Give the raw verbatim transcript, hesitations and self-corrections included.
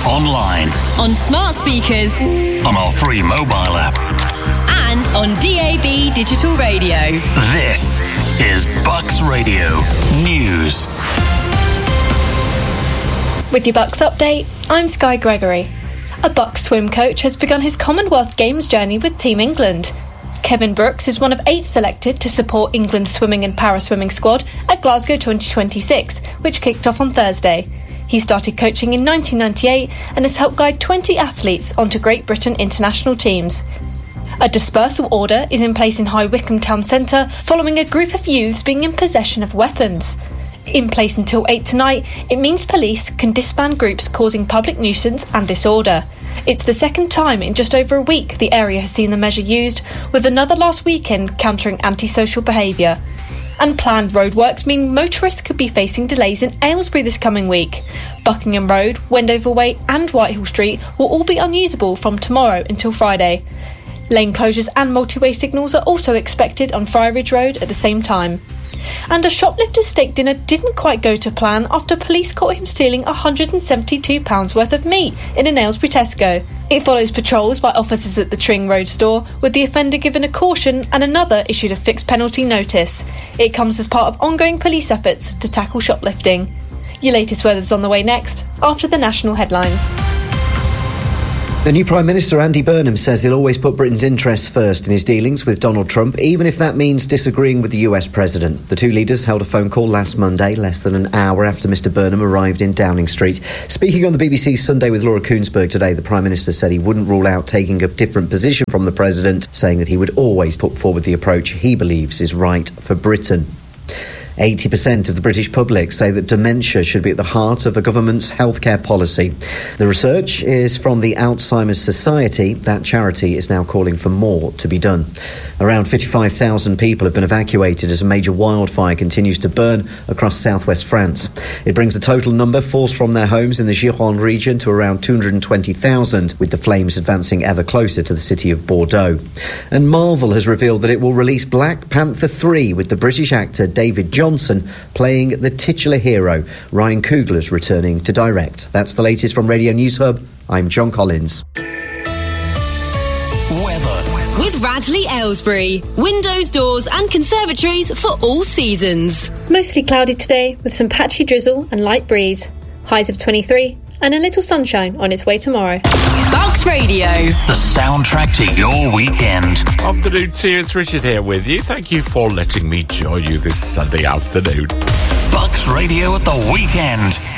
online, on smart speakers, on our free mobile app, and on D A B digital radio. This is Bucks Radio News. With your Bucks update, I'm Sky Gregory. A Bucks swim coach has begun his Commonwealth Games journey with Team England. Kevin Brooks is one of eight selected to support England's swimming and para-swimming squad at Glasgow twenty twenty-six, which kicked off on Thursday. He started coaching in nineteen ninety-eight and has helped guide twenty athletes onto Great Britain international teams. A dispersal order is in place in High Wycombe Town Centre following a group of youths being in possession of weapons. In place until eight tonight, it means police can disband groups causing public nuisance and disorder. It's the second time in just over a week the area has seen the measure used, with another last weekend countering antisocial behaviour. And planned roadworks mean motorists could be facing delays in Aylesbury this coming week. Buckingham Road, Wendover Way and Whitehall Street will all be unusable from tomorrow until Friday. Lane closures and multi-way signals are also expected on Friarridge Road at the same time. And a shoplifter's steak dinner didn't quite go to plan after police caught him stealing one hundred seventy-two pounds worth of meat in an Aylesbury Tesco. It follows patrols by officers at the Tring Road store, with the offender given a caution and another issued a fixed penalty notice. It comes as part of ongoing police efforts to tackle shoplifting. Your latest weather's on the way next, after the national headlines. The new Prime Minister, Andy Burnham, says he'll always put Britain's interests first in his dealings with Donald Trump, even if that means disagreeing with the U S President. The two leaders held a phone call last Monday, less than an hour after Mr Burnham arrived in Downing Street. Speaking on the B B C's Sunday with Laura Koonsberg today, the Prime Minister said he wouldn't rule out taking a different position from the President, saying that he would always put forward the approach he believes is right for Britain. eighty percent of the British public say that dementia should be at the heart of a government's healthcare policy. The research is from the Alzheimer's Society. That charity is now calling for more to be done. Around fifty-five thousand people have been evacuated as a major wildfire continues to burn across southwest France. It brings the total number forced from their homes in the Gironde region to around two hundred twenty thousand, with the flames advancing ever closer to the city of Bordeaux. And Marvel has revealed that it will release Black Panther three with the British actor David Johnson Johnson playing the titular hero. Ryan Coogler's returning to direct. That's the latest from Radio News Hub. I'm John Collins. Weather. With Radley Aylesbury. Windows, doors and conservatories for all seasons. Mostly cloudy today, with some patchy drizzle and light breeze. Highs of twenty-three and a little sunshine on its way tomorrow. Bucks Radio. The soundtrack to your weekend. Afternoon, T. It's Richard here with you. Thank you for letting me join you this Sunday afternoon. Bucks Radio at the weekend.